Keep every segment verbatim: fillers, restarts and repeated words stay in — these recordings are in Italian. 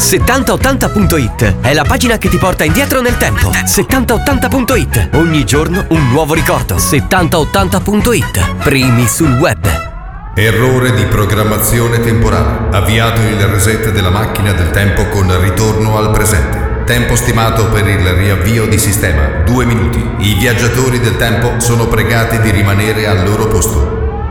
settanta ottanta punto it è la pagina che ti porta indietro nel tempo. settanta ottanta punto it. Ogni giorno un nuovo ricordo. settanta ottanta punto it. Primi sul web. Errore di programmazione temporale. Avviato il reset della macchina del tempo con ritorno al presente. Tempo stimato per il riavvio di sistema due minuti. I viaggiatori del tempo sono pregati di rimanere al loro posto.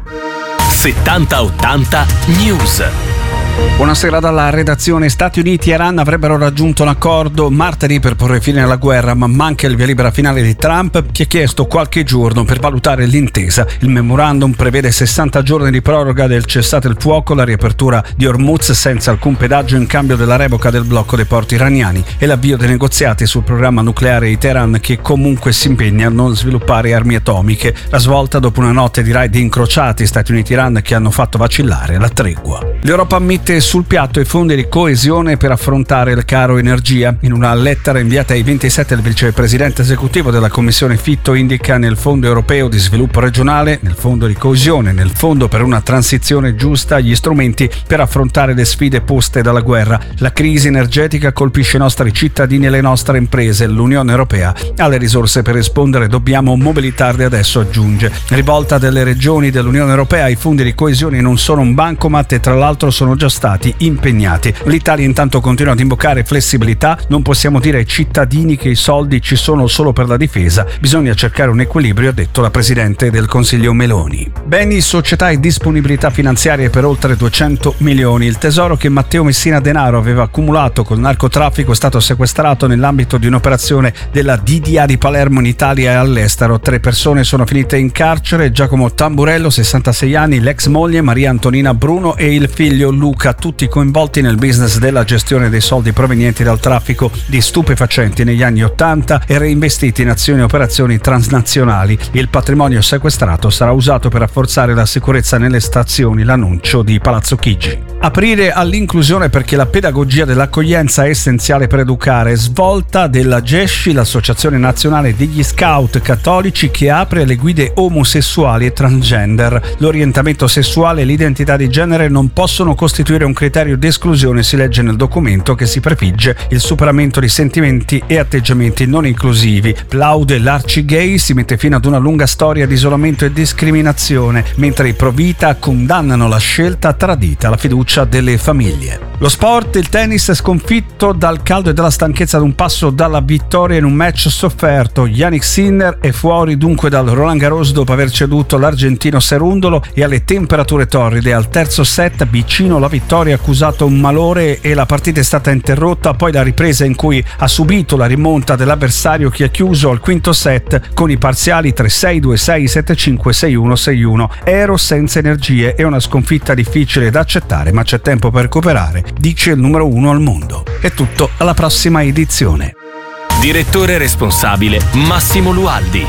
settanta ottanta News. Buonasera dalla redazione. Stati Uniti e Iran avrebbero raggiunto un accordo martedì per porre fine alla guerra, ma manca il via libera finale di Trump, che ha chiesto qualche giorno per valutare l'intesa. Il memorandum prevede sessanta giorni di proroga del cessate il fuoco, la riapertura di Hormuz senza alcun pedaggio in cambio della revoca del blocco dei porti iraniani e l'avvio dei negoziati sul programma nucleare di Teheran, che comunque si impegna a non sviluppare armi atomiche. La svolta dopo una notte di raid incrociati Stati Uniti e Iran che hanno fatto vacillare la tregua. L'Europa ammette sul piatto i fondi di coesione per affrontare il caro energia. In una lettera inviata ai ventisette, il vicepresidente esecutivo della Commissione Fitto indica nel Fondo Europeo di Sviluppo Regionale, nel Fondo di Coesione, nel Fondo per una transizione giusta gli strumenti per affrontare le sfide poste dalla guerra. La crisi energetica colpisce i nostri cittadini e le nostre imprese. L'Unione Europea ha le risorse per rispondere, dobbiamo mobilitarle adesso, aggiunge. Rivolta delle regioni dell'Unione Europea, i fondi di coesione non sono un bancomat e tra l'altro sono già stati impegnati. L'Italia intanto continua ad invocare flessibilità. Non possiamo dire ai cittadini che i soldi ci sono solo per la difesa, bisogna cercare un equilibrio, ha detto la Presidente del Consiglio Meloni. Beni, società e disponibilità finanziarie per oltre duecento milioni. Il tesoro che Matteo Messina Denaro aveva accumulato col narcotraffico è stato sequestrato nell'ambito di un'operazione della D D A di Palermo in Italia e all'estero. Tre persone sono finite in carcere: Giacomo Tamburello, sessantasei anni, l'ex moglie Maria Antonina Bruno e il figlio Luca, tutti coinvolti nel business della gestione dei soldi provenienti dal traffico di stupefacenti negli anni ottanta e reinvestiti in azioni e operazioni transnazionali. Il patrimonio sequestrato sarà usato per rafforzare la sicurezza nelle stazioni, l'annuncio di Palazzo Chigi. Aprire all'inclusione perché la pedagogia dell'accoglienza è essenziale per educare. Svolta della G E S C I, l'Associazione Nazionale degli Scout Cattolici, che apre alle guide omosessuali e transgender. L'orientamento sessuale e l'identità di genere non possono costituire un criterio di esclusione, si legge nel documento, che si prefigge il superamento di sentimenti e atteggiamenti non inclusivi. Plaude l'Arcigay, si mette fine ad una lunga storia di isolamento e discriminazione, mentre i Provita condannano la scelta tradita, la fiducia delle famiglie. Lo sport, il tennis è sconfitto dal caldo e dalla stanchezza ad un passo dalla vittoria in un match sofferto. Jannik Sinner è fuori dunque dal Roland Garros dopo aver ceduto l'argentino Cerundolo e alle temperature torride. Al terzo set vicino la vittoria, ha accusato un malore e la partita è stata interrotta. Poi la ripresa in cui ha subito la rimonta dell'avversario, che ha chiuso al quinto set con i parziali tre sei, due sei, sette cinque, sei uno, sei uno. Ero senza energie, è una sconfitta difficile da accettare, ma c'è tempo per recuperare, dice il numero uno al mondo. È tutto, alla prossima edizione. Direttore responsabile Massimo Lualdi.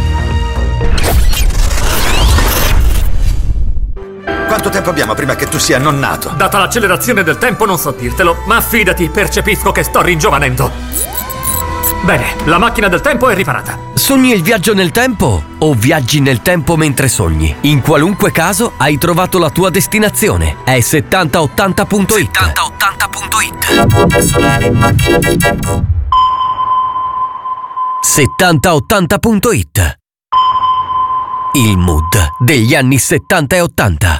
Quanto tempo abbiamo prima che tu sia non nato? Data l'accelerazione del tempo non so dirtelo, ma fidati, percepisco che sto ringiovanendo. Bene, la macchina del tempo è riparata. Sogni il viaggio nel tempo o viaggi nel tempo mentre sogni? In qualunque caso hai trovato la tua destinazione. È settanta ottanta punto it. settanta ottanta punto it. settanta ottanta punto it. Il mood degli anni settanta e ottanta.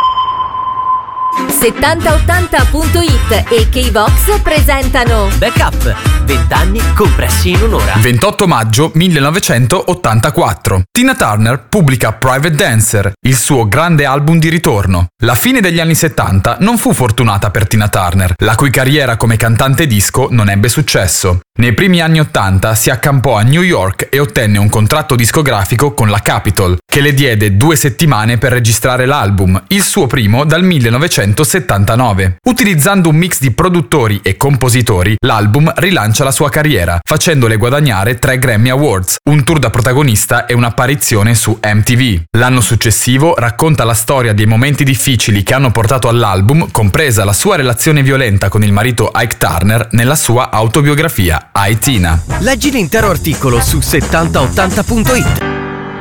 settanta ottanta punto it e K-Box presentano Backup, venti anni compressi in un'ora. ventotto maggio millenovecentottantaquattro. Tina Turner pubblica Private Dancer, il suo grande album di ritorno. La fine degli anni settanta non fu fortunata per Tina Turner, la cui carriera come cantante disco non ebbe successo. Nei primi anni ottanta si accampò a New York e ottenne un contratto discografico con la Capitol, che le diede due settimane per registrare l'album, il suo primo dal millenovecentosettantanove. Utilizzando un mix di produttori e compositori, l'album rilancia la sua carriera, facendole guadagnare tre Grammy Awards, un tour da protagonista e un'apparizione su M T V. L'anno successivo racconta la storia dei momenti difficili che hanno portato all'album, compresa la sua relazione violenta con il marito Ike Turner, nella sua autobiografia I, Tina. Leggi l'intero articolo su settanta ottanta punto it.